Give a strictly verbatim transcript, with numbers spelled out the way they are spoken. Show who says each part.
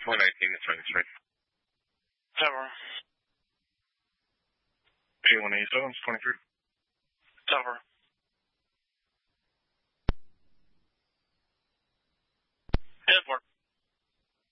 Speaker 1: four nineteen is fine, right?
Speaker 2: Tower.
Speaker 1: A one eight seven, twenty-three.
Speaker 2: Tower.